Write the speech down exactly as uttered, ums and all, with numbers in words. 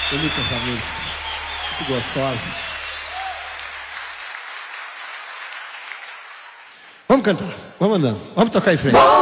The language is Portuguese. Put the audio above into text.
Bonita essa música. Muito gostosa. Vamos cantar. Vamos andando. Vamos tocar em frente.